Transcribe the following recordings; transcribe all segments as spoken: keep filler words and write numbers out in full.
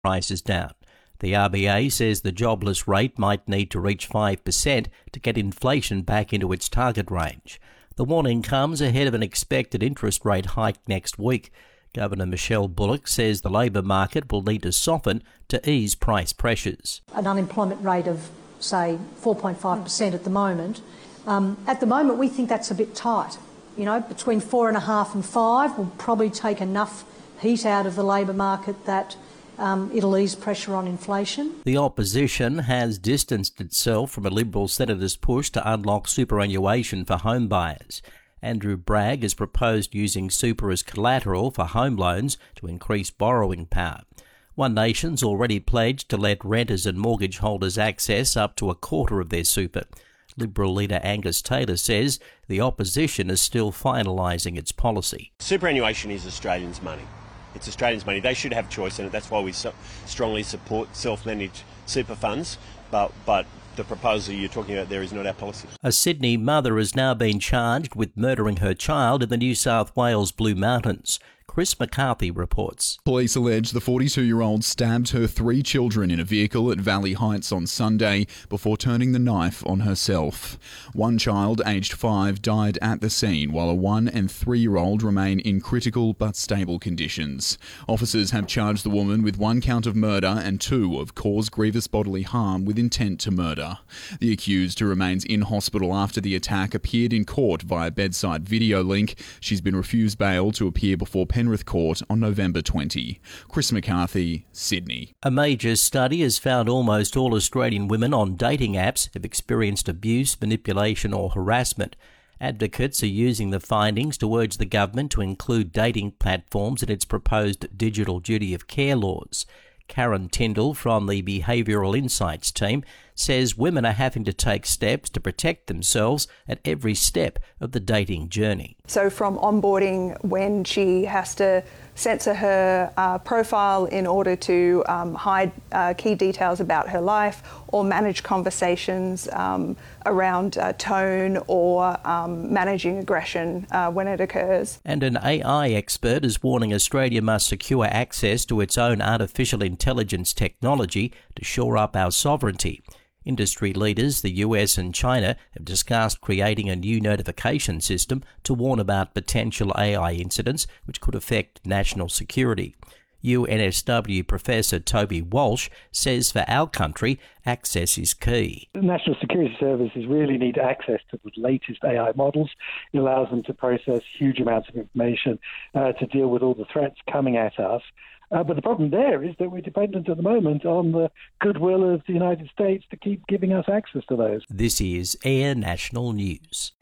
prices down. The R B A says the jobless rate might need to reach five percent to get inflation back into its target range. The warning comes ahead of an expected interest rate hike next week. Governor Michelle Bullock says the labour market will need to soften to ease price pressures. An unemployment rate of, say, four point five percent at the moment. Um, at the moment, we think that's a bit tight. You know, between four and a half and five will probably take enough heat out of the labour market that um, it'll ease pressure on inflation. The opposition has distanced itself from a Liberal senator's push to unlock superannuation for home buyers. Andrew Bragg has proposed using super as collateral for home loans to increase borrowing power. One Nation's already pledged to let renters and mortgage holders access up to a quarter of their super. Liberal leader Angus Taylor says the opposition is still finalising its policy. Superannuation is Australians' money. It's Australians' money. They should have choice in it. That's why we so strongly support self-managed super funds. But, but the proposal you're talking about there is not our policy. A Sydney mother has now been charged with murdering her child in the New South Wales Blue Mountains. Chris McCarthy reports. Police allege the forty-two-year-old stabbed her three children in a vehicle at Valley Heights on Sunday before turning the knife on herself. One child, aged five, died at the scene, while a one- and three-year-old remain in critical but stable conditions. Officers have charged the woman with one count of murder and two of cause grievous bodily harm with intent to murder. The accused, who remains in hospital after the attack, appeared in court via bedside video link. She's been refused bail to appear before Penrith Court on November twentieth. Chris McCarthy, Sydney. A major study has found almost all Australian women on dating apps have experienced abuse, manipulation or harassment. Advocates are using the findings to urge the government to include dating platforms in its proposed digital duty of care laws. Karen Tyndall from the Behavioural Insights team says women are having to take steps to protect themselves at every step of the dating journey. So from onboarding, when she has to censor her uh, profile in order to um, hide uh, key details about her life, or manage conversations um, around uh, tone or um, managing aggression uh, when it occurs. And an A I expert is warning Australia must secure access to its own artificial intelligence technology to shore up our sovereignty. Industry leaders, the U S and China, have discussed creating a new notification system to warn about potential A I incidents which could affect national security. U N S W Professor Toby Walsh says for our country, access is key. The National Security Services really need access to the latest A I models. It allows them to process huge amounts of information uh, to deal with all the threats coming at us. Uh, but the problem there is that we're dependent at the moment on the goodwill of the United States to keep giving us access to those. This is Air National News.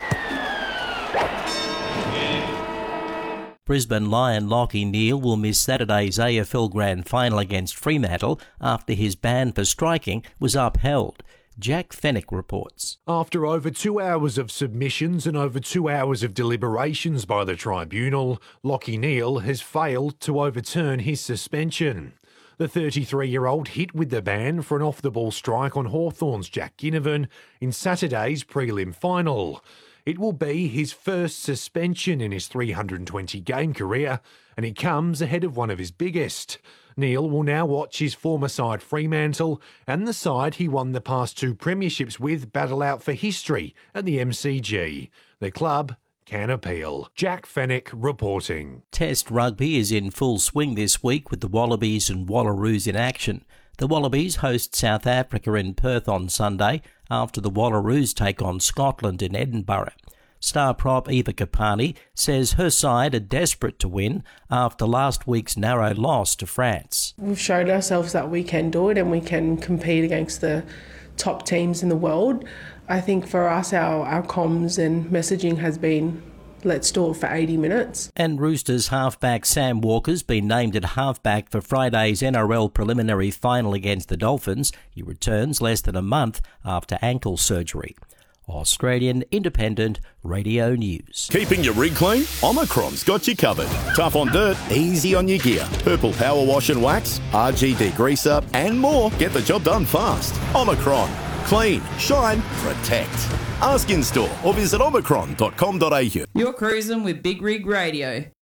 Brisbane Lion Lachie Neale will miss Saturday's A F L Grand Final against Fremantle after his ban for striking was upheld. Jack Fennick reports. After over two hours of submissions and over two hours of deliberations by the tribunal, Lachie Neale has failed to overturn his suspension. The thirty-three-year-old hit with the ban for an off-the-ball strike on Hawthorn's Jack Ginnivan in Saturday's prelim final. It will be his first suspension in his three hundred twenty game career, and it comes ahead of one of his biggest. Neale will now watch his former side Fremantle and the side he won the past two premierships with battle out for history at the M C G. The club can appeal. Jack Fennick reporting. Test rugby is in full swing this week with the Wallabies and Wallaroos in action. The Wallabies host South Africa in Perth on Sunday after the Wallaroos take on Scotland in Edinburgh. Star prop Eva Kapani says her side are desperate to win after last week's narrow loss to France. We've shown ourselves that we can do it and we can compete against the top teams in the world. I think for us, our, our comms and messaging has been, let's do it for eighty minutes. And Roosters halfback Sam Walker's been named at halfback for Friday's N R L preliminary final against the Dolphins. He returns less than a month after ankle surgery. Australian Independent Radio News. Keeping your rig clean? Omicron's got you covered. Tough on dirt, easy on your gear. Purple Power Wash and Wax, R G D Grease Up, and more. Get the job done fast. Omicron. Clean, shine, protect. Ask in store or visit omicron dot com dot a u. You're cruising with Big Rig Radio.